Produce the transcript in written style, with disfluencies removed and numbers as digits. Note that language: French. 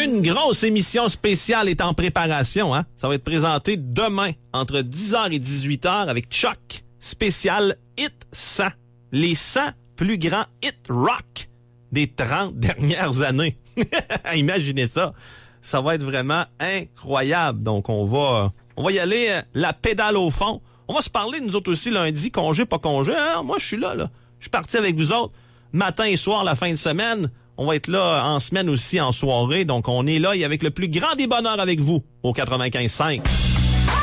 Une grosse émission spéciale est en préparation, hein? Ça va être présenté demain entre 10h et 18h avec Chuck, spécial Hit 100. Les 100 plus grands hit rock des 30 dernières années. Imaginez ça. Ça va être vraiment incroyable. Donc, on va y aller la pédale au fond. On va se parler, nous autres aussi, lundi, congé, pas congé. Hein? Moi, je suis là. Je suis parti avec vous autres. Matin et soir, la fin de semaine. On va être là en semaine aussi, en soirée. Donc, on est là et avec le plus grand des bonheurs avec vous au 95.5.